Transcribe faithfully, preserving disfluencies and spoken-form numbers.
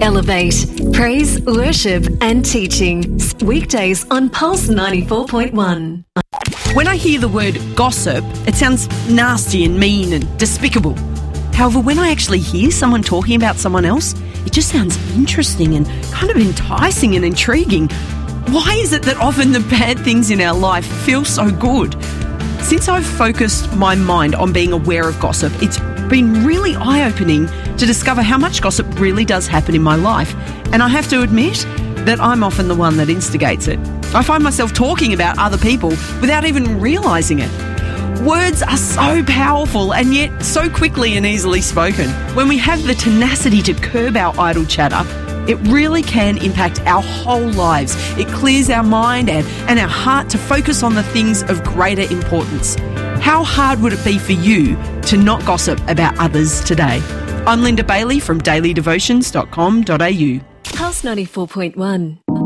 Elevate. Praise, worship and teaching. Weekdays on Pulse ninety-four point one. When I hear the word gossip, it sounds nasty and mean and despicable. However, when I actually hear someone talking about someone else, it just sounds interesting and kind of enticing and intriguing. Why is it that often the bad things in our life feel so good? Since I've focused my mind on being aware of gossip, it's been really eye-opening to discover how much gossip really does happen in my life. And I have to admit that I'm often the one that instigates it. I find myself talking about other people without even realising it. Words are so powerful and yet so quickly and easily spoken. When we have the tenacity to curb our idle chatter, it really can impact our whole lives. It clears our mind and, and our heart to focus on the things of greater importance. How hard would it be for you to not gossip about others today? I'm Linda Bailey from daily devotions dot com dot a u. Pulse ninety-four point one.